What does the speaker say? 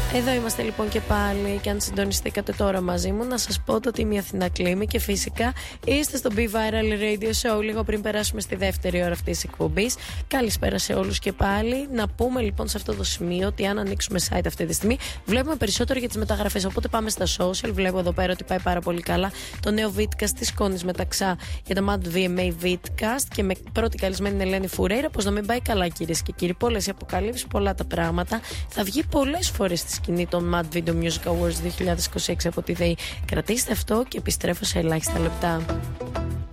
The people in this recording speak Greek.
Εδώ είμαστε λοιπόν και πάλι. Και αν συντονιστήκατε τώρα μαζί μου, να σας πω ότι είμαι η Αθηνά Κλίμη και φυσικά είστε στο Be Viral Radio Show. Λίγο πριν περάσουμε στη δεύτερη ώρα αυτής της εκπομπής. Καλησπέρα σε όλους και πάλι. Να πούμε λοιπόν σε αυτό το σημείο ότι αν ανοίξουμε site αυτή τη στιγμή, βλέπουμε περισσότερο για τις μεταγραφές. Οπότε πάμε στα social. Βλέπω εδώ πέρα ότι πάει πάρα πολύ καλά το νέο Vidcast της Κόνης Μεταξά για τα Mad VMA Vidcast. Και με πρώτη καλεσμένη είναι Ελένη Φουρέιρα. Πως να μην πάει καλά, κυρίες και κύριοι. Πολλές οι αποκαλύψεις, πολλά τα πράγματα. Θα βγει πολλές φορές στη σκηνή των Mad Video Music Awards 2026 από τη ΔΕΗ. Κρατήστε αυτό και επιστρέφω σε ελάχιστα λεπτά.